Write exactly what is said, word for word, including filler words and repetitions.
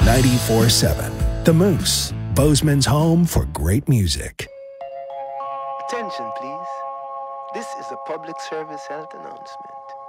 ninety-four seven. The Moose, Bozeman's home for great music. Attention, please. This is a public service health announcement.